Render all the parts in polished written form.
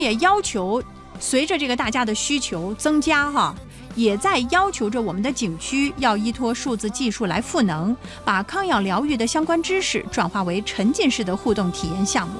也要求随着这个大家的需求增加哈，也在要求着我们的景区要依托数字技术来赋能，把康养疗愈的相关知识转化为沉浸式的互动体验项目。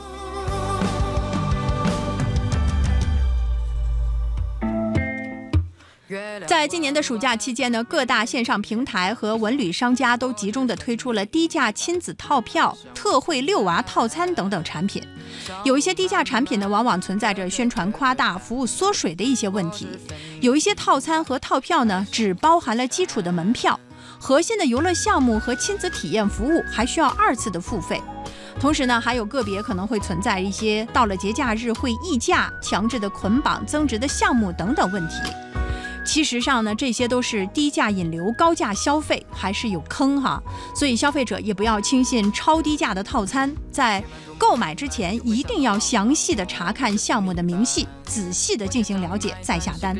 在今年的暑假期间呢，各大线上平台和文旅商家都集中的推出了低价亲子套票、特惠遛娃套餐等等产品。有一些低价产品呢，往往存在着宣传夸大、服务缩水的一些问题；有一些套餐和套票呢，只包含了基础的门票，核心的游乐项目和亲子体验服务还需要2次的付费。同时呢，还有个别可能会存在一些到了节假日会溢价、强制的捆绑增值的项目等等问题。其实上呢，这些都是低价引流、高价消费，还是有坑哈。所以消费者也不要轻信超低价的套餐，在购买之前一定要详细的查看项目的明细，仔细的进行了解再下单。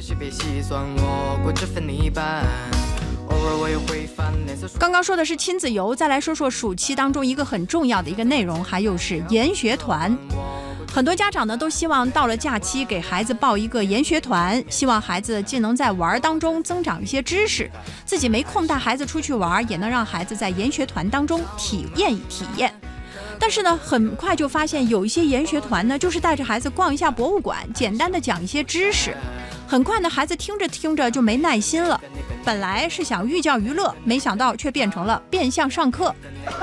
刚刚说的是亲子游，再来说说暑期当中一个很重要的一个内容，还有是研学团。很多家长呢都希望到了假期给孩子报一个研学团，希望孩子既能在玩当中增长一些知识，自己没空带孩子出去玩，也能让孩子在研学团当中体验一体验。但是呢，很快就发现有一些研学团呢，就是带着孩子逛一下博物馆，简单的讲一些知识。很快呢，孩子听着听着就没耐心了，本来是想寓教于乐，没想到却变成了变相上课。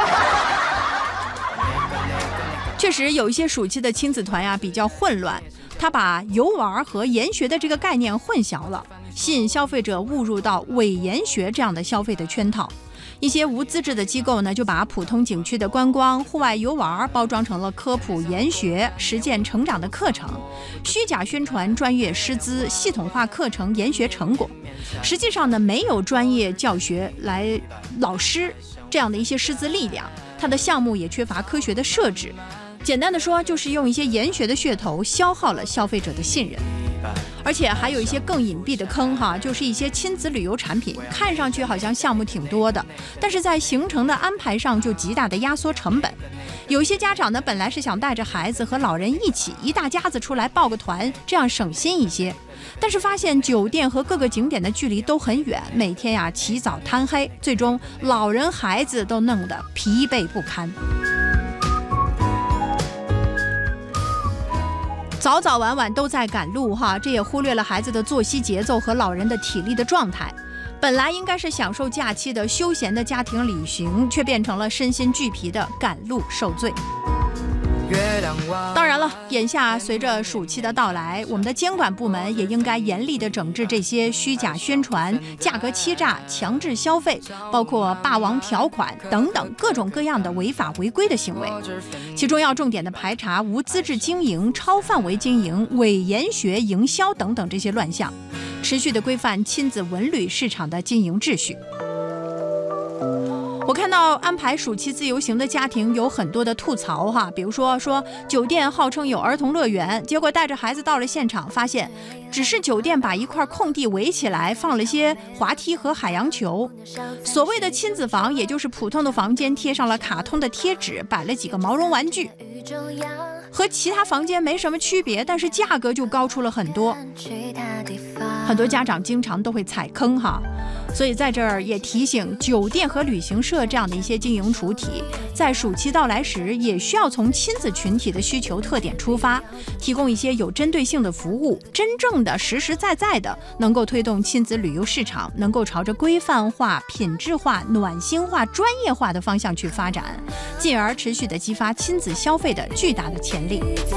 确实有一些暑期的亲子团呀比较混乱，他把游玩和研学的这个概念混淆了，吸引消费者误入到伪研学这样的消费的圈套。一些无资质的机构呢，就把普通景区的观光、户外游玩包装成了科普、研学、实践成长的课程，虚假宣传专业师资、系统化课程、研学成果。实际上呢，没有专业教学来老师这样的一些师资力量，它的项目也缺乏科学的设置。简单的说，就是用一些研学的噱头消耗了消费者的信任。而且还有一些更隐蔽的坑哈，就是一些亲子旅游产品，看上去好像项目挺多的，但是在行程的安排上就极大的压缩成本。有一些家长呢，本来是想带着孩子和老人一起一大家子出来报个团，这样省心一些，但是发现酒店和各个景点的距离都很远，每天呀起早贪黑，最终老人孩子都弄得疲惫不堪。早早晚晚都在赶路哈，这也忽略了孩子的作息节奏和老人的体力的状态。本来应该是享受假期的休闲的家庭旅行，却变成了身心俱疲的赶路受罪。当然了，眼下随着暑期的到来，我们的监管部门也应该严厉地整治这些虚假宣传、价格欺诈、强制消费，包括霸王条款等等各种各样的违法违规的行为。其中要重点的排查无资质经营、超范围经营、伪研学营销等等这些乱象，持续的规范亲子文旅市场的经营秩序。我看到安排暑期自由行的家庭有很多的吐槽哈，比如说酒店号称有儿童乐园，结果带着孩子到了现场，发现只是酒店把一块空地围起来，放了些滑梯和海洋球。所谓的亲子房，也就是普通的房间贴上了卡通的贴纸，摆了几个毛绒玩具，和其他房间没什么区别，但是价格就高出了很多。很多家长经常都会踩坑哈，所以在这儿也提醒酒店和旅行社这样的一些经营主体，在暑期到来时也需要从亲子群体的需求特点出发，提供一些有针对性的服务，真正的实实在在的能够推动亲子旅游市场能够朝着规范化、品质化、暖心化、专业化的方向去发展，进而持续的激发亲子消费的巨大的潜力。